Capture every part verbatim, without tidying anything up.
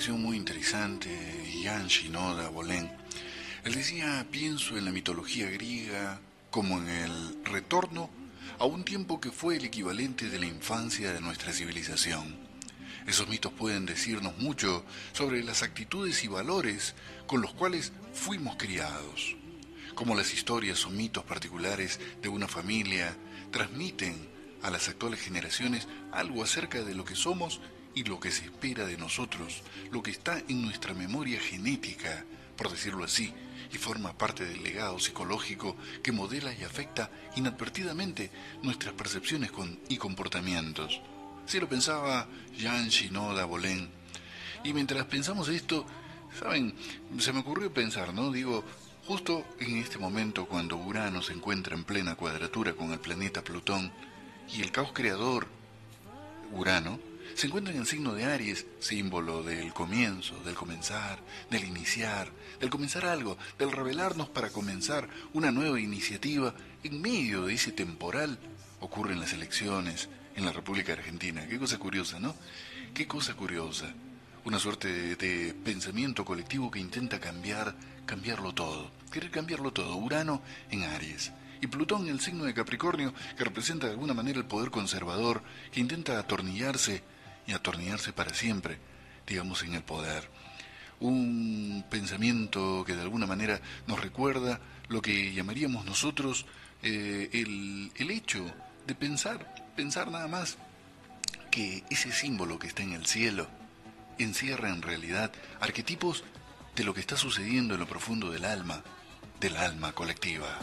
reflexión muy interesante de Jan Shinoda Bolén. Él decía, pienso en la mitología griega como en el retorno a un tiempo que fue el equivalente de la infancia de nuestra civilización. Esos mitos pueden decirnos mucho sobre las actitudes y valores con los cuales fuimos criados. Cómo las historias o mitos particulares de una familia transmiten a las actuales generaciones algo acerca de lo que somos y lo que se espera de nosotros, lo que está en nuestra memoria genética, por decirlo así, y forma parte del legado psicológico que modela y afecta inadvertidamente nuestras percepciones con, y comportamientos. Así lo pensaba Jan Shinoda Bolén. Y mientras pensamos esto, ¿saben? Se me ocurrió pensar, ¿no? Digo, justo en este momento cuando Urano se encuentra en plena cuadratura con el planeta Plutón y el caos creador, Urano, se encuentra en el signo de Aries, símbolo del comienzo, del comenzar, del iniciar, del comenzar algo, del revelarnos para comenzar una nueva iniciativa. En medio de ese temporal ocurren las elecciones en la República Argentina. Qué cosa curiosa, ¿no? Qué cosa curiosa. Una suerte de, de pensamiento colectivo que intenta cambiar, cambiarlo todo. Querer cambiarlo todo. Urano en Aries. Y Plutón en el signo de Capricornio, que representa de alguna manera el poder conservador, que intenta atornillarse y atornillarse para siempre, digamos, en el poder. Un pensamiento que de alguna manera nos recuerda lo que llamaríamos nosotros eh, el, el hecho de pensar, pensar nada más que ese símbolo que está en el cielo encierra en realidad arquetipos de lo que está sucediendo en lo profundo del alma, del alma colectiva.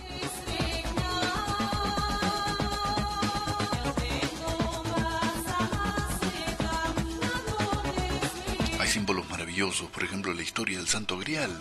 Hay símbolos maravillosos, por ejemplo la historia del Santo Grial.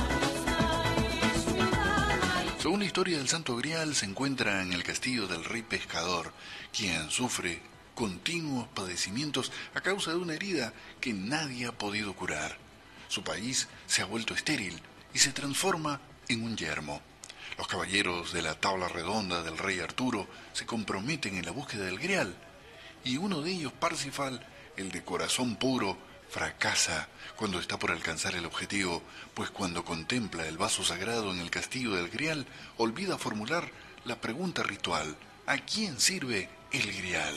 Según la historia del Santo Grial, se encuentra en el castillo del rey pescador, quien sufre continuos padecimientos a causa de una herida que nadie ha podido curar. Su país se ha vuelto estéril y se transforma en un yermo. Los caballeros de la tabla redonda del rey Arturo se comprometen en la búsqueda del Grial, y uno de ellos, Parsifal, el de corazón puro, fracasa cuando está por alcanzar el objetivo, pues cuando contempla el vaso sagrado en el castillo del Grial, olvida formular la pregunta ritual: ¿a quién sirve el Grial?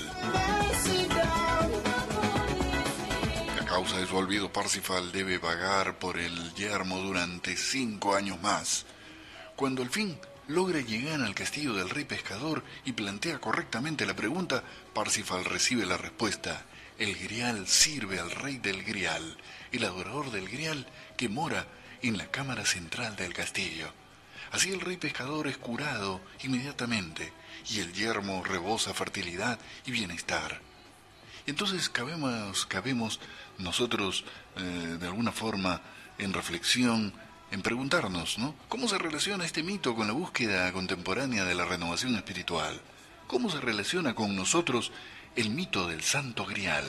A causa de su olvido, Parsifal debe vagar por el yermo durante cinco años más. Cuando al fin logra llegar al castillo del rey pescador y plantea correctamente la pregunta, Parsifal recibe la respuesta: el Grial sirve al rey del Grial, el adorador del Grial que mora en la cámara central del castillo. Así el rey pescador es curado inmediatamente y el yermo rebosa fertilidad y bienestar. Entonces cabemos, cabemos nosotros eh, de alguna forma en reflexión, en preguntarnos, ¿no? ¿Cómo se relaciona este mito con la búsqueda contemporánea de la renovación espiritual? ¿Cómo se relaciona con nosotros el mito del Santo Grial?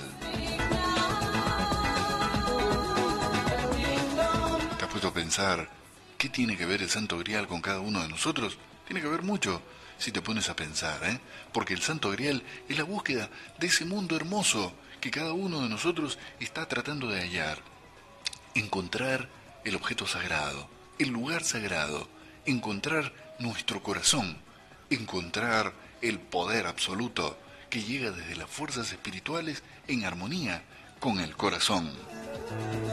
¿Te has puesto a pensar qué tiene que ver el Santo Grial con cada uno de nosotros? Tiene que ver mucho, si te pones a pensar, ¿eh? Porque el Santo Grial es la búsqueda de ese mundo hermoso que cada uno de nosotros está tratando de hallar. Encontrar el objeto sagrado, el lugar sagrado, encontrar nuestro corazón, encontrar el poder absoluto que llega desde las fuerzas espirituales en armonía con el corazón.